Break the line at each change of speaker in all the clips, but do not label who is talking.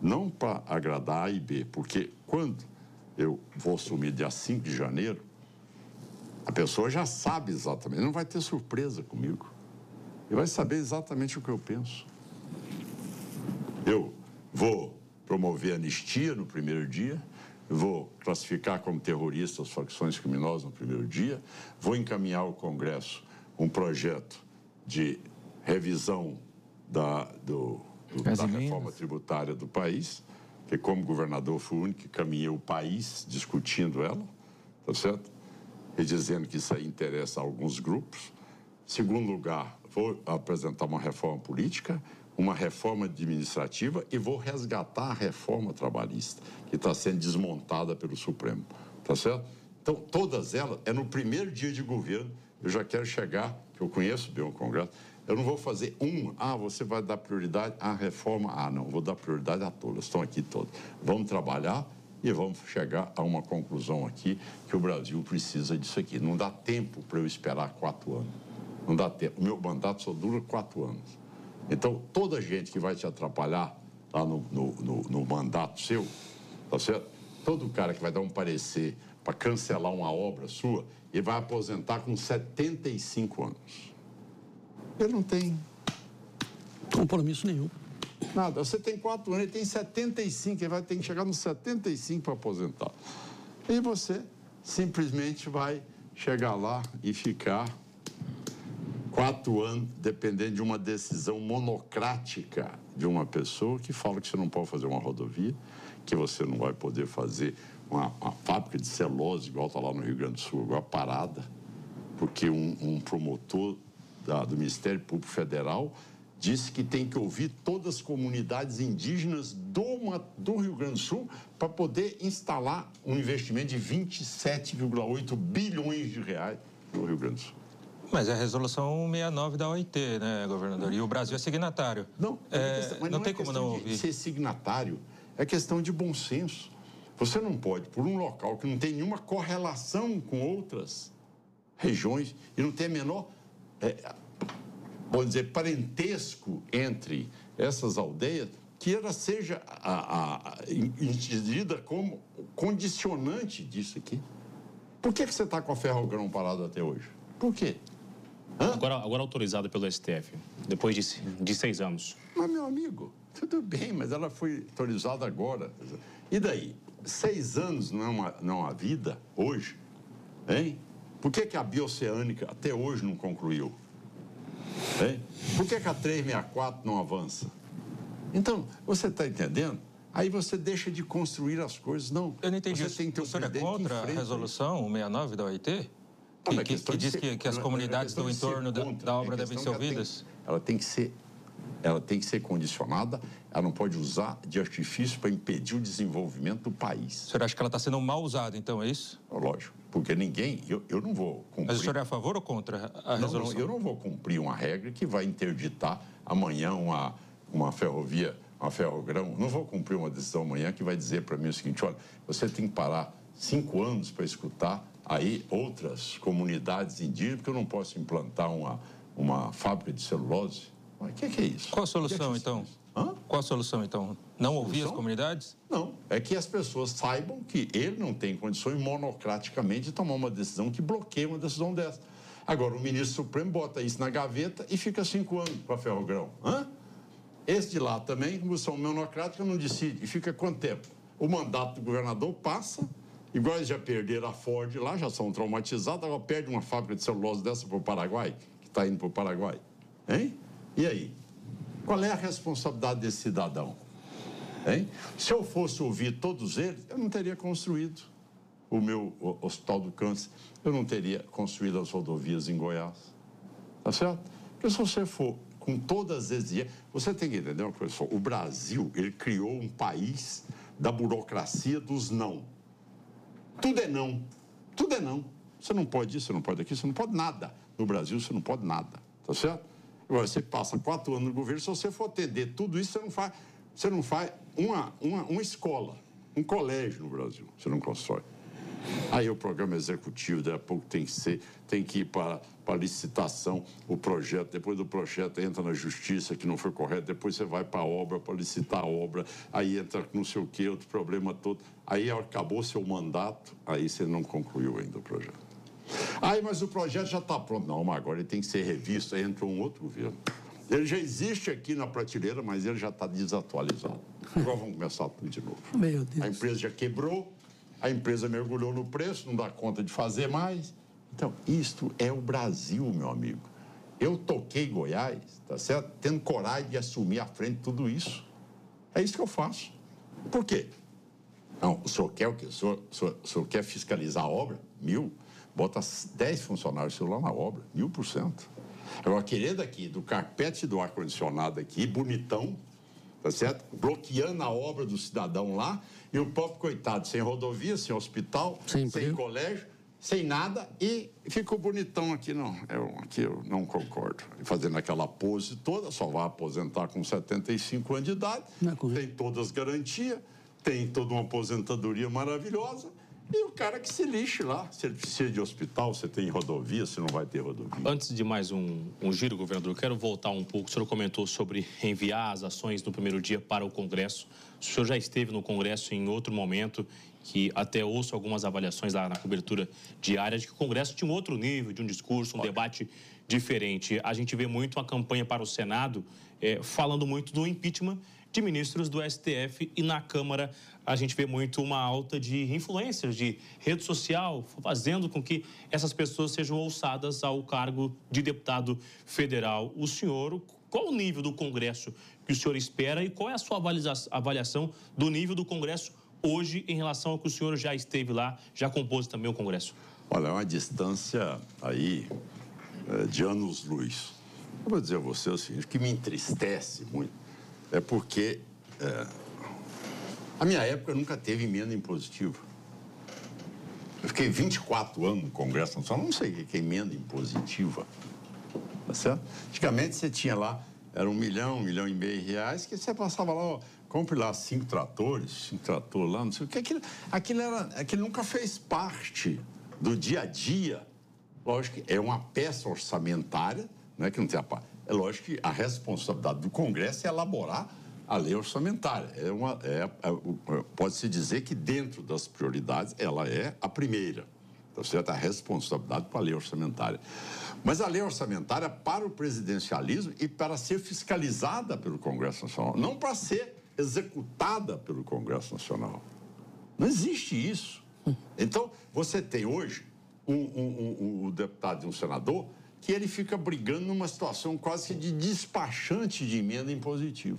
não para agradar A e B, porque quando eu vou assumir dia 5 de janeiro, a pessoa já sabe exatamente, não vai ter surpresa comigo. E vai saber exatamente o que eu penso. Eu vou promover anistia no primeiro dia, vou classificar como terroristas as facções criminosas no primeiro dia, vou encaminhar ao Congresso um projeto de revisão da reforma tributária do país, que como governador fui o único que caminhei o país discutindo ela, tá certo? E dizendo que isso aí interessa a alguns grupos. Segundo lugar, vou apresentar uma reforma política, uma reforma administrativa e vou resgatar a reforma trabalhista, que está sendo desmontada pelo Supremo, tá certo? Então, todas elas, é no primeiro dia de governo, eu já quero chegar, que eu conheço bem o Congresso, eu não vou fazer você vai dar prioridade à reforma, não, vou dar prioridade a todas, estão aqui todas. Vamos trabalhar e vamos chegar a uma conclusão aqui, que o Brasil precisa disso aqui. Não dá tempo para eu esperar 4 anos. Não dá tempo. O meu mandato só dura 4 anos. Então, toda gente que vai te atrapalhar lá no mandato seu, tá certo? Todo cara que vai dar um parecer para cancelar uma obra sua, ele vai aposentar com 75 anos. Ele não tem
compromisso nenhum.
Nada. Você tem 4 anos, ele tem 75, ele vai ter que chegar nos 75 para aposentar. E você simplesmente vai chegar lá e ficar 4 anos dependendo de uma decisão monocrática de uma pessoa que fala que você não pode fazer uma rodovia, que você não vai poder fazer uma fábrica de celulose, igual está lá no Rio Grande do Sul, agora parada, porque um promotor do Ministério Público Federal disse que tem que ouvir todas as comunidades indígenas do Rio Grande do Sul para poder instalar um investimento de 27,8 bilhões de reais no Rio Grande do Sul.
Mas é a resolução 69 da OIT, né, governador? E o Brasil é signatário.
Não, mas
não tem como não ouvir.
Ser signatário é questão de bom senso. Você não pode, por um local que não tem nenhuma correlação com outras regiões e não tem a menor, vamos dizer, parentesco entre essas aldeias, que ela seja entendida como condicionante disso aqui. Por que você está com a Ferrogrão parada até hoje? Por quê?
Agora autorizada pelo STF, depois de 6 anos.
Mas, meu amigo, tudo bem, mas ela foi autorizada agora. E daí? 6 anos não é uma vida hoje? Hein? Por que a Bioceânica até hoje não concluiu? Hein? Por que a 364 não avança? Então, você está entendendo? Aí você deixa de construir as coisas. Não,
eu não entendi.
Você tem que ter
o senhor é contra a resolução 69 da OIT? Que diz que as comunidades do entorno da obra devem ser ouvidas?
Ela tem que ser condicionada, ela não pode usar de artifício para impedir o desenvolvimento do país.
O senhor acha que ela está sendo mal usada, então, é isso?
Lógico, porque eu não vou cumprir...
Mas o senhor é a favor ou contra a resolução?
Não, eu não vou cumprir uma regra que vai interditar amanhã uma ferrovia, uma ferrogrão. Não vou cumprir uma decisão amanhã que vai dizer para mim o seguinte: olha, você tem que parar 5 anos para escutar aí outras comunidades indígenas, porque eu não posso implantar uma fábrica de celulose. Mas o que é isso?
Qual a solução, então? Qual a solução, então? Não ouvir as comunidades?
Não, é que as pessoas saibam que ele não tem condições monocraticamente de tomar uma decisão que bloqueia uma decisão dessa. Agora, o ministro Supremo bota isso na gaveta e fica 5 anos para Ferrogrão. Esse de lá também, como são monocráticos, não decide. E fica quanto tempo? O mandato do governador passa... Igual eles já perderam a Ford lá, já são traumatizados, agora perde uma fábrica de celulose dessa para o Paraguai, que está indo para o Paraguai. Hein? E aí? Qual é a responsabilidade desse cidadão? Hein? Se eu fosse ouvir todos eles, eu não teria construído o meu Hospital do Câncer, eu não teria construído as rodovias em Goiás. Tá certo? Porque se você for com todas as exigências... Você tem que entender uma coisa só. O Brasil, ele criou um país da burocracia dos não. Tudo é não. Tudo é não. Você não pode isso, você não pode aquilo, você não pode nada. No Brasil, você não pode nada. Tá certo? Agora, você passa 4 anos no governo, se você for atender tudo isso, você não faz uma escola, um colégio no Brasil. Você não constrói. Aí o programa executivo, daqui a pouco tem que ir para licitação o projeto, depois do projeto entra na justiça, que não foi correto, depois você vai para a obra, para licitar a obra, aí entra não sei o quê, outro problema todo. Aí acabou seu mandato, aí você não concluiu ainda o projeto. Aí, mas o projeto já está pronto. Não, mas agora ele tem que ser revisto, aí entrou um outro governo. Ele já existe aqui na prateleira, mas ele já está desatualizado. Agora vamos começar tudo de novo.
Meu Deus.
A empresa já quebrou, a empresa mergulhou no preço, não dá conta de fazer mais. Então, isto é o Brasil, meu amigo. Eu toquei Goiás, tá certo? Tendo coragem de assumir à frente tudo isso. É isso que eu faço. Por quê? Não, o senhor quer o quê? O senhor quer fiscalizar a obra? 1.000. Bota 10 funcionários lá na obra, 1.000%. Agora, querer daqui, do carpete do ar-condicionado aqui, bonitão, tá certo? Bloqueando a obra do cidadão lá, e o pobre coitado, sem rodovia, sem hospital, sem colégio, sem nada, e ficou bonitão aqui, não. Aqui eu não concordo. Fazendo aquela pose toda, só vai aposentar com 75 anos de idade, tem todas as garantias, tem toda uma aposentadoria maravilhosa, e o cara que se lixe lá. Se ele precisa de hospital, você tem rodovia, você não vai ter rodovia.
Antes de mais um giro, governador, quero voltar um pouco. O senhor comentou sobre enviar as ações no primeiro dia para o Congresso. O senhor já esteve no Congresso em outro momento, que até ouço algumas avaliações lá na cobertura diária, de que o Congresso tinha um outro nível, de um discurso, um debate diferente. A gente vê muito uma campanha para o Senado falando muito do impeachment de ministros do STF, e na Câmara a gente vê muito uma alta de influências de rede social, fazendo com que essas pessoas sejam alçadas ao cargo de deputado federal. O senhor, qual o nível do Congresso que o senhor espera e qual é a sua avaliação do nível do Congresso hoje em relação ao que o senhor já esteve lá, já compôs também o Congresso?
Olha, é uma distância aí de anos-luz. Eu vou dizer a você o seguinte, o que me entristece muito é porque a minha época nunca teve emenda impositiva. Eu fiquei 24 anos no Congresso Nacional, não sei o que é emenda impositiva. Tá certo? Antigamente você tinha lá, era R$1 milhão, R$1,5 milhão, que você passava lá, ó, compre lá 5 tratores lá, não sei o que. Aquilo nunca fez parte do dia a dia. Lógico que é uma peça orçamentária, não é que não tem a parte. É lógico que a responsabilidade do Congresso é elaborar a lei orçamentária. Pode-se dizer que dentro das prioridades ela é a primeira, tá certo? A responsabilidade para a lei orçamentária. Mas a lei orçamentária para o presidencialismo e para ser fiscalizada pelo Congresso Nacional, não para ser executada pelo Congresso Nacional. Não existe isso. Então, você tem hoje um deputado e um senador que ele fica brigando numa situação quase que de despachante de emenda impositiva.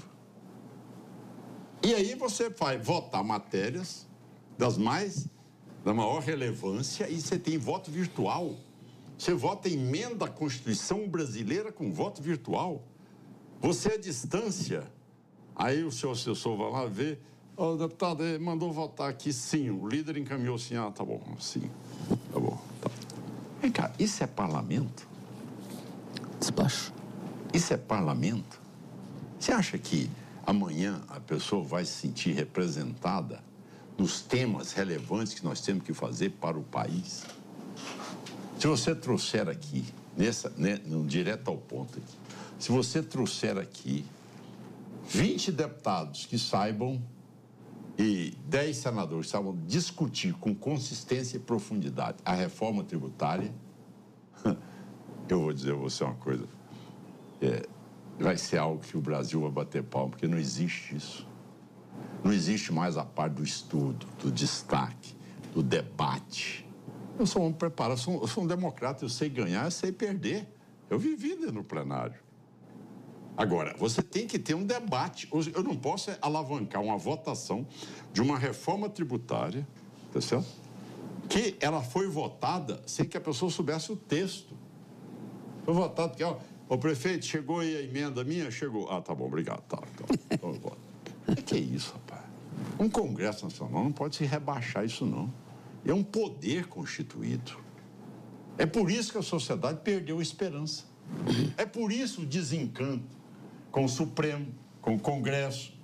E aí você vai votar matérias da maior relevância e você tem voto virtual. Você vota emenda à Constituição brasileira com voto virtual. Você à distância. Aí o seu assessor vai lá ver, o deputado mandou votar aqui sim, o líder encaminhou sim, tá bom, sim, tá bom. Tá. Vem cá, isso é parlamento?
Despacho.
Isso é parlamento? Você acha que amanhã a pessoa vai se sentir representada nos temas relevantes que nós temos que fazer para o país? Se você trouxer aqui, direto ao ponto aqui, se você trouxer aqui 20 deputados que saibam e 10 senadores que saibam discutir com consistência e profundidade a reforma tributária, eu vou dizer a você uma coisa, vai ser algo que o Brasil vai bater palma, porque não existe isso. Não existe mais a parte do estudo, do destaque, do debate. Eu sou um homem preparado, eu sou um democrata, eu sei ganhar, eu sei perder. Eu vivi dentro do plenário. Agora, você tem que ter um debate. Eu não posso alavancar uma votação de uma reforma tributária, tá certo? Que ela foi votada sem que a pessoa soubesse o texto. Foi votado porque, ó, o prefeito, chegou aí a emenda minha? Chegou. Ah, tá bom, obrigado. Tá, então eu voto. Que é isso, rapaz? Um Congresso Nacional não pode se rebaixar isso, não. É um poder constituído. É por isso que a sociedade perdeu a esperança. É por isso o desencanto com o Supremo, com o Congresso,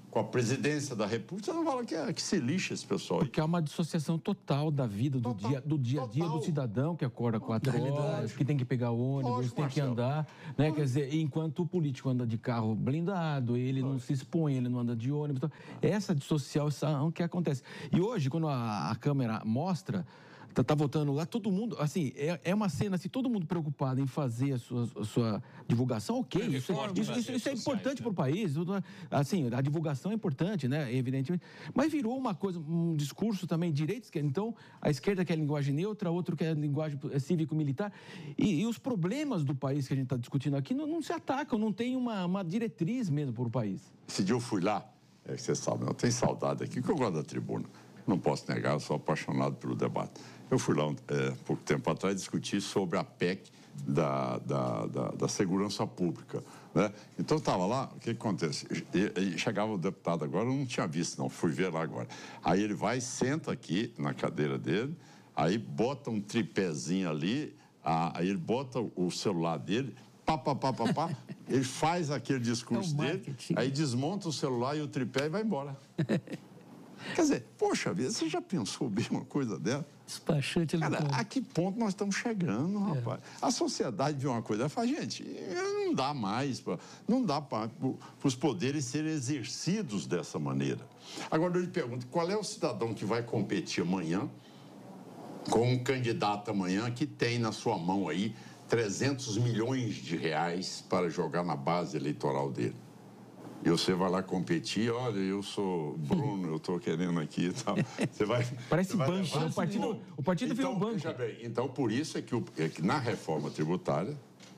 com a presidência da República, você não fala que se lixa esse pessoal aí.
Porque há uma dissociação total da vida, do dia a dia do cidadão, que acorda 4 horas, que tem que pegar ônibus, tem que andar, né? Quer dizer, enquanto o político anda de carro blindado, ele não se expõe, ele não anda de ônibus. Então, essa dissociação que acontece. E hoje, quando a câmera mostra... Tá votando lá, todo mundo, assim, é uma cena, assim, todo mundo preocupado em fazer a sua divulgação, ok, isso é importante para o país, assim, a divulgação é importante, né, evidentemente, mas virou uma coisa, um discurso também, direita, esquerda, então, a esquerda quer linguagem neutra, outro quer linguagem cívico-militar, e os problemas do país que a gente está discutindo aqui não se atacam, não tem uma diretriz mesmo para o país.
Esse dia eu fui lá, você sabe, eu tenho saudade aqui, que eu gosto da tribuna, não posso negar, eu sou apaixonado pelo debate. Eu fui lá pouco tempo atrás discutir sobre a PEC da segurança pública, né? Então, estava lá, o que acontece? Chegava o deputado agora, eu não tinha visto, não, fui ver lá agora. Aí ele vai, senta aqui na cadeira dele, aí bota um tripézinho ali, aí ele bota o celular dele, ele faz aquele discurso dele, aí desmonta o celular e o tripé e vai embora. Quer dizer, poxa vida, você já pensou bem uma coisa dessa?
Despachante.
Cara, a que ponto nós estamos chegando, rapaz? A sociedade viu uma coisa, ela fala, gente, não dá mais, não dá para os poderes serem exercidos dessa maneira. Agora eu lhe pergunto, qual é o cidadão que vai competir amanhã com um candidato amanhã que tem na sua mão aí 300 milhões de reais para jogar na base eleitoral dele? E você vai lá competir, olha, eu sou Bruno, eu estou querendo aqui e tal. Você vai...
Parece banco, né? O partido virou um banco.
Veja bem, então, por isso é que na reforma tributária,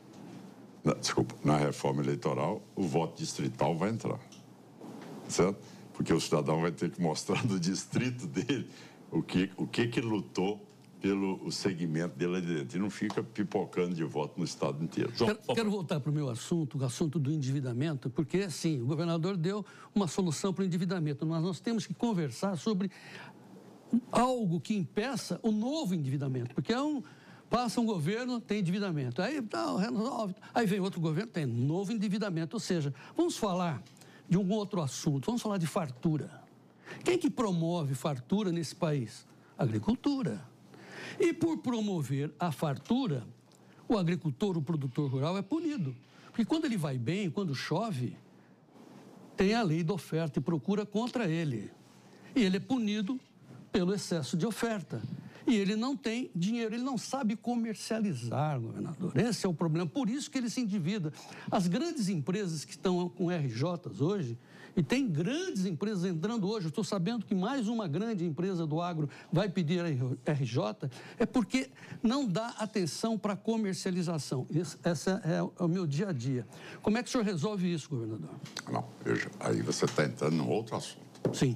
na reforma eleitoral, o voto distrital vai entrar. Certo? Porque o cidadão vai ter que mostrar no distrito dele o que lutou pelo segmento dele ali dentro. E não fica pipocando de voto no estado inteiro.
Quero voltar para o meu assunto, o assunto do endividamento, porque, sim, o governador deu uma solução para o endividamento, mas nós temos que conversar sobre algo que impeça o novo endividamento, porque passa um governo, tem endividamento, aí resolve, aí vem outro governo, tem novo endividamento, ou seja, vamos falar de um outro assunto, vamos falar de fartura. Quem que promove fartura nesse país? Agricultura. E por promover a fartura, o agricultor, o produtor rural é punido. Porque quando ele vai bem, quando chove, tem a lei da oferta e procura contra ele. E ele é punido pelo excesso de oferta. E ele não tem dinheiro, ele não sabe comercializar, governador. Esse é o problema, por isso que ele se endivida. As grandes empresas que estão com RJs hoje, e tem grandes empresas entrando hoje, eu estou sabendo que mais uma grande empresa do agro vai pedir RJ, é porque não dá atenção para a comercialização. Esse é o meu dia a dia. Como é que o senhor resolve isso, governador?
Não, veja, aí você está entrando num outro assunto.
Sim.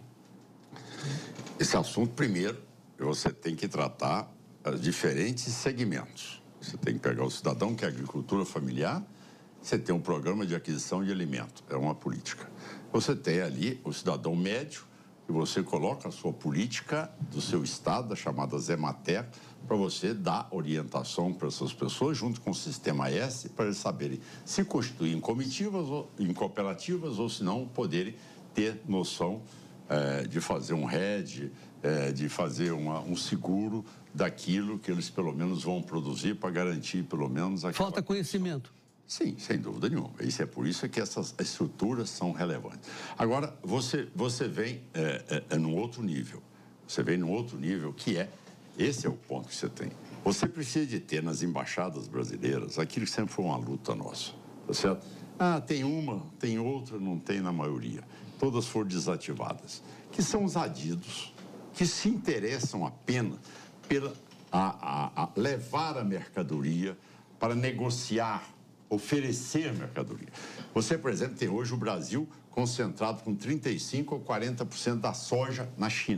Esse assunto, primeiro, você tem que tratar diferentes segmentos. Você tem que pegar o cidadão que é agricultura familiar, você tem um programa de aquisição de alimento, é uma política. Você tem ali o cidadão médio, e você coloca a sua política do seu estado, a chamada Zemater, para você dar orientação para essas pessoas, junto com o Sistema S, para eles saberem se constituir em comitivas, ou em cooperativas, ou se não, poderem ter noção de fazer um hedge, de fazer um seguro daquilo que eles pelo menos vão produzir para garantir pelo menos...
Falta conhecimento.
Sim, sem dúvida nenhuma. Isso é por isso que essas estruturas são relevantes. Agora, você vem num outro nível. Você vem num outro nível que esse é o ponto que você tem. Você precisa de ter nas embaixadas brasileiras aquilo que sempre foi uma luta nossa, tá certo? Tem uma, tem outra, não tem na maioria. Todas foram desativadas. Que são os adidos, que se interessam apenas a levar a mercadoria para negociar, oferecer mercadoria. Você, por exemplo, tem hoje o Brasil concentrado com 35% ou 40% da soja na China.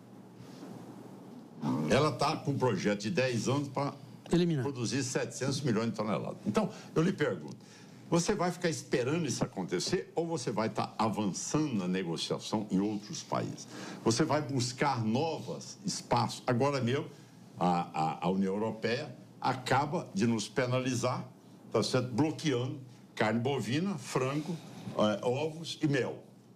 Ela está com um projeto de 10 anos para produzir 700 milhões de toneladas. Então, eu lhe pergunto, você vai ficar esperando isso acontecer ou você vai estar avançando na negociação em outros países? Você vai buscar novos espaços. Agora mesmo, a União Europeia acaba de nos penalizar, tá certo? Bloqueando carne bovina, frango, ovos e mel.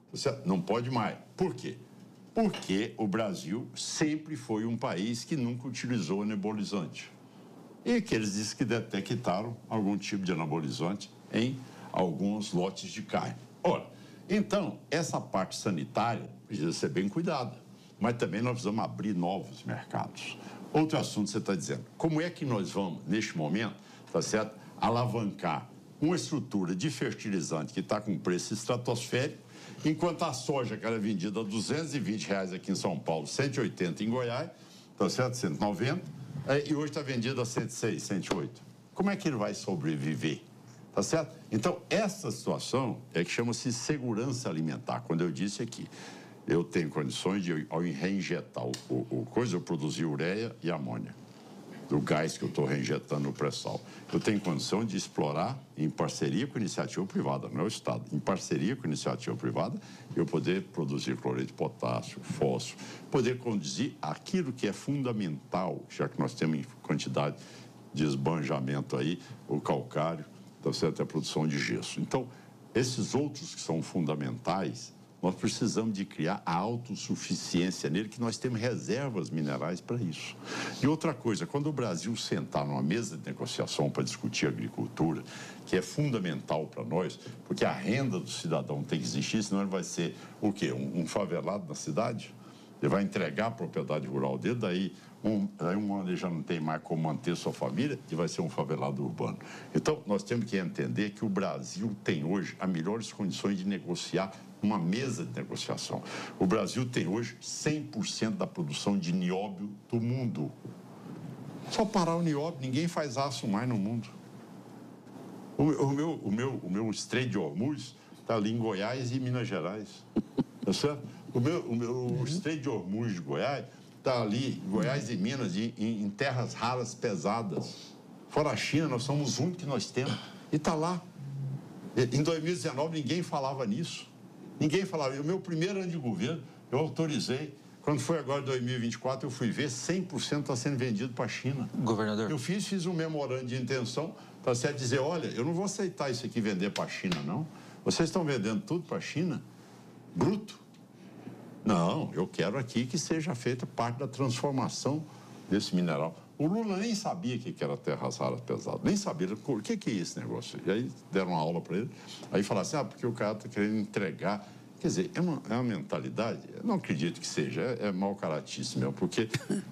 tá certo? Não pode mais. Por quê? Porque o Brasil sempre foi um país que nunca utilizou anabolizante. E que eles dizem que detectaram algum tipo de anabolizante em alguns lotes de carne. Ora, então, essa parte sanitária precisa ser bem cuidada, mas também nós precisamos abrir novos mercados. Outro assunto você está dizendo, como é que nós vamos, neste momento, tá certo, alavancar uma estrutura de fertilizante que está com preço estratosférico, enquanto a soja que era vendida a R$220 aqui em São Paulo, 180 em Goiás, tá certo, 190, e hoje está vendida a 106, 108. Como é que ele vai sobreviver? Tá certo? Então, essa situação é que chama-se segurança alimentar. Quando eu disse aqui, eu tenho condições de, ao reinjetar o coisa, eu produzir ureia e amônia, do gás que eu estou reinjetando no pré-sal. Eu tenho condição de explorar, em parceria com a iniciativa privada, não é o Estado, em parceria com a iniciativa privada, eu poder produzir cloreto de potássio, fósforo, poder conduzir aquilo que é fundamental, já que nós temos quantidade de esbanjamento aí, o calcário, tá certo? A produção de gesso. Então, esses outros que são fundamentais, nós precisamos de criar a autossuficiência nele, que nós temos reservas minerais para isso. E outra coisa, quando o Brasil sentar numa mesa de negociação para discutir agricultura, que é fundamental para nós, porque a renda do cidadão tem que existir, senão ele vai ser o quê? Um favelado na cidade? Ele vai entregar a propriedade rural dele, daí um ano ele já não tem mais como manter sua família e vai ser um favelado urbano. Então, nós temos que entender que o Brasil tem hoje as melhores condições de negociar uma mesa de negociação. O Brasil tem hoje 100% da produção de nióbio do mundo. Só parar o nióbio, ninguém faz aço mais no mundo. O meu Estreito de Hormuz está ali em Goiás e Minas Gerais. Tá certo? O meu Estreito de Hormuz de Goiás está ali, Goiás e Minas, em terras raras pesadas. Fora a China, nós somos os únicos que nós temos. E está lá. Em 2019, ninguém falava nisso. Ninguém falava. E o meu primeiro ano de governo, eu autorizei. Quando foi agora 2024, eu fui ver, 100% está sendo vendido para a China.
Governador.
Eu fiz um memorando de intenção para certo dizer, olha, eu não vou aceitar isso aqui vender para a China, não. Vocês estão vendendo tudo para a China? Bruto? Não, eu quero aqui que seja feita parte da transformação desse mineral. O Lula nem sabia o que era terras raras pesadas, nem sabia o que é esse negócio. E aí deram uma aula para ele, aí falaram assim, porque o cara está querendo entregar. Quer dizer, é uma mentalidade, eu não acredito que seja, é mau caratíssimo mesmo, porque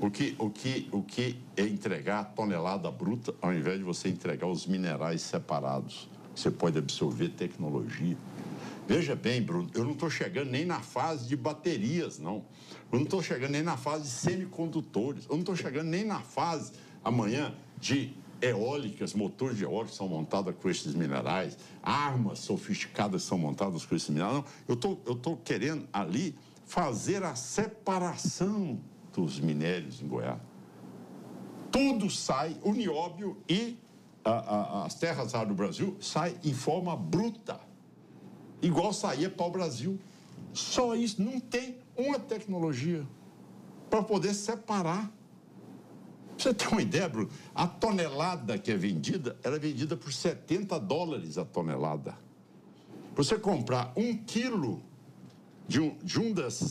o que é entregar a tonelada bruta ao invés de você entregar os minerais separados, que você pode absorver tecnologia. Veja bem, Bruno, eu não estou chegando nem na fase de baterias, não. Eu não estou chegando nem na fase de semicondutores. Eu não estou chegando nem na fase, amanhã, de eólicas, motores de eólicas que são montados com esses minerais, armas sofisticadas que são montadas com esses minerais. Não, eu estou querendo ali fazer a separação dos minérios em Goiás. Tudo sai, o nióbio e as terras raras do Brasil saem em forma bruta. Igual saía para o Brasil. Só isso, não tem uma tecnologia para poder separar. Pra você ter uma ideia, Bruno, a tonelada que é vendida, ela é vendida por $70 a tonelada. Você comprar 1 quilo de um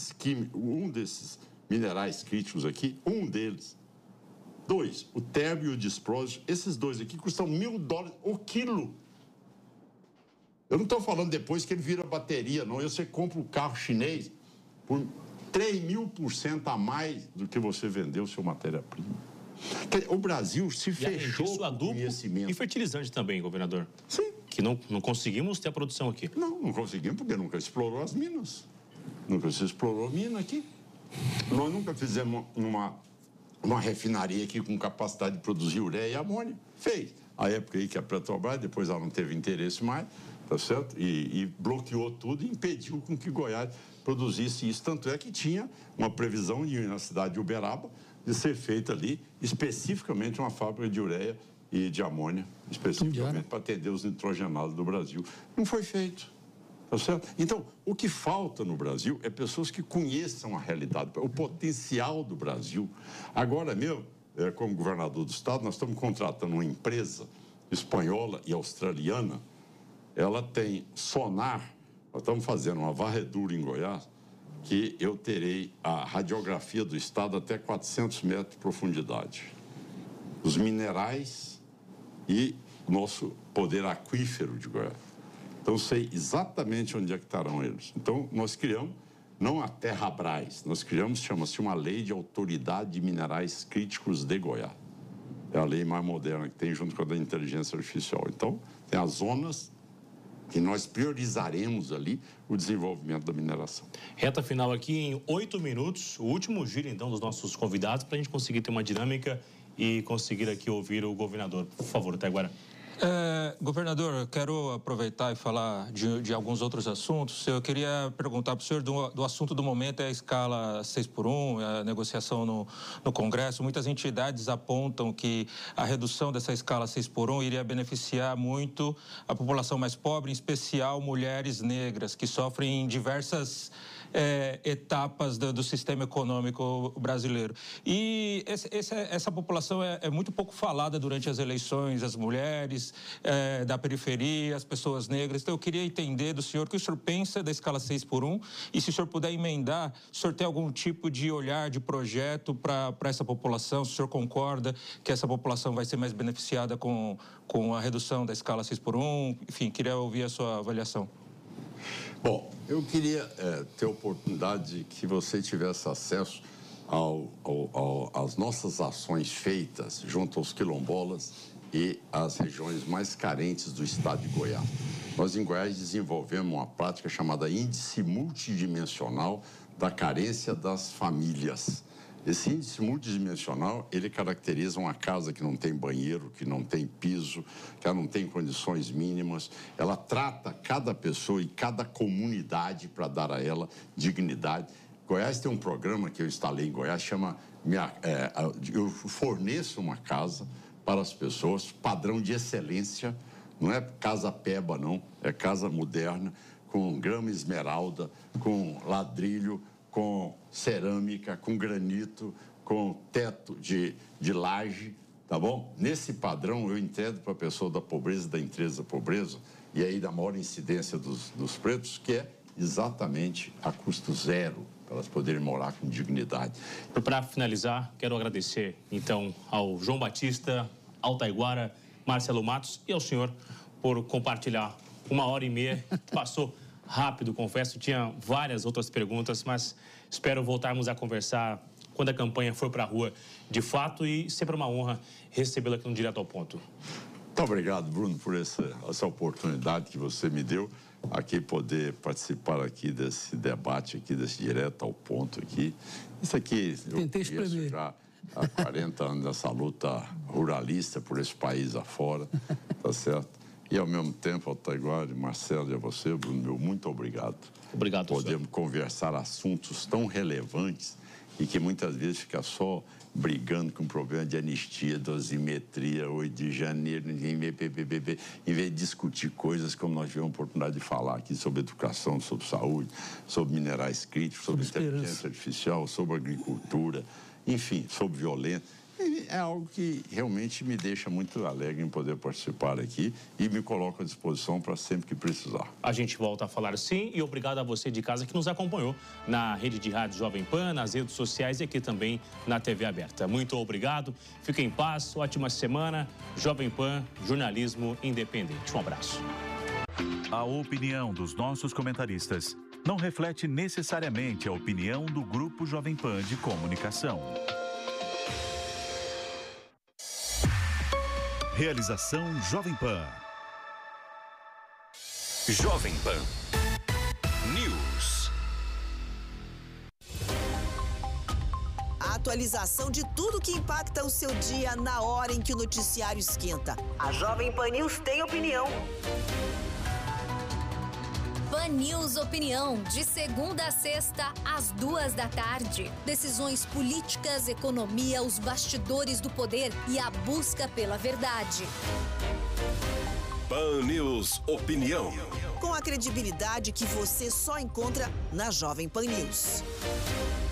desses minerais críticos aqui, um deles. 2, o térmio e o disprósio, esses dois aqui custam $1.000 o quilo. Eu não estou falando depois que ele vira bateria, não. Você compra um carro chinês por 3.000% a mais do que você vendeu seu matéria-prima. O Brasil se fechou com conhecimento.
E fertilizante também, governador.
Sim.
Que não conseguimos ter a produção aqui.
Não conseguimos porque nunca explorou as minas. Nunca se explorou mina aqui. Nós nunca fizemos uma refinaria aqui com capacidade de produzir ureia e amônia. Fez. A época aí que a Petrobras, depois ela não teve interesse mais, tá certo? E bloqueou tudo e impediu com que Goiás produzisse isso. Tanto é que tinha uma previsão na cidade de Uberaba de ser feita ali especificamente uma fábrica de ureia e de amônia, especificamente para atender os nitrogenados do Brasil. Não foi feito, tá certo? Então, o que falta no Brasil é pessoas que conheçam a realidade, o potencial do Brasil. Agora mesmo, como governador do estado, nós estamos contratando uma empresa espanhola e australiana. Ela tem sonar Nós estamos fazendo uma varredura em Goiás que eu terei a radiografia do estado até 400 metros de profundidade. Os minerais e o nosso poder aquífero de Goiás. Então, sei exatamente onde é que estarão eles. Então, nós criamos, não a Terrabras, nós criamos, chama-se uma lei de autoridade de minerais críticos de Goiás. É a lei mais moderna que tem, junto com a da inteligência artificial. Então, tem as zonas que nós priorizaremos ali o desenvolvimento da mineração.
Reta final aqui em 8 minutos, o último giro, então, dos nossos convidados, para a gente conseguir ter uma dinâmica e conseguir aqui ouvir o governador. Por favor, Taiguara.
Governador, eu quero aproveitar e falar de alguns outros assuntos. Eu queria perguntar para o senhor do assunto do momento, é a escala 6x1, a negociação no Congresso. Muitas entidades apontam que a redução dessa escala 6x1 iria beneficiar muito a população mais pobre, em especial mulheres negras, que sofrem em diversas etapas do sistema econômico brasileiro. E essa população é muito pouco falada durante as eleições, as mulheres da periferia, as pessoas negras. Então, eu queria entender do senhor o que o senhor pensa da escala 6x1 e se o senhor puder emendar, o senhor tem algum tipo de olhar, de projeto para essa população, se o senhor concorda que essa população vai ser mais beneficiada com a redução da escala 6x1, enfim, queria ouvir a sua avaliação.
Bom, eu queria ter a oportunidade de que você tivesse acesso às nossas ações feitas junto aos quilombolas e às regiões mais carentes do estado de Goiás. Nós, em Goiás, desenvolvemos uma prática chamada índice multidimensional da carência das famílias. Esse índice multidimensional, ele caracteriza uma casa que não tem banheiro, que não tem piso, que ela não tem condições mínimas. Ela trata cada pessoa e cada comunidade para dar a ela dignidade. Goiás tem um programa que eu instalei em Goiás, chama eu forneço uma casa para as pessoas, padrão de excelência, não é casa peba, não, é casa moderna, com grama esmeralda, com ladrilho, com cerâmica, com granito, com teto de laje, tá bom? Nesse padrão eu entrego para a pessoa da pobreza, da empresa da pobreza, e aí da maior incidência dos pretos, que é exatamente a custo zero, para elas poderem morar com dignidade.
Para finalizar, quero agradecer, então, ao João Batista, ao Taiguara, Marcelo Matos e ao senhor por compartilhar 1h30. Passou rápido, confesso, tinha várias outras perguntas, mas espero voltarmos a conversar quando a campanha for para a rua de fato e sempre uma honra recebê-lo aqui no Direto ao Ponto.
Muito obrigado, Bruno, por essa oportunidade que você me deu aqui, poder participar aqui desse debate aqui, desse Direto ao Ponto aqui. Isso aqui eu conheço já há 40 anos dessa luta ruralista por esse país afora, tá certo? E, ao mesmo tempo, ao Taiguara, Marcelo e a você, Bruno, meu muito obrigado.
Obrigado, senhor.
Podemos conversar assuntos tão relevantes e que muitas vezes fica só brigando com o problema de anistia, dosimetria, 8 de janeiro, em vez de discutir coisas como nós tivemos a oportunidade de falar aqui sobre educação, sobre saúde, sobre minerais críticos, sobre inteligência artificial, sobre agricultura, enfim, sobre violência. É algo que realmente me deixa muito alegre em poder participar aqui e me coloco à disposição para sempre que precisar.
A gente volta a falar sim e obrigado a você de casa que nos acompanhou na rede de rádio Jovem Pan, nas redes sociais e aqui também na TV aberta. Muito obrigado, fique em paz, ótima semana. Jovem Pan, jornalismo independente. Um abraço.
A opinião dos nossos comentaristas não reflete necessariamente a opinião do Grupo Jovem Pan de Comunicação. Realização Jovem Pan.
Jovem Pan News.
A atualização de tudo que impacta o seu dia na hora em que o noticiário esquenta. A Jovem Pan News tem opinião.
Pan News Opinião, de segunda a sexta, às 14h. Decisões políticas, economia, os bastidores do poder e a busca pela verdade.
Pan News Opinião.
Com a credibilidade que você só encontra na Jovem Pan News.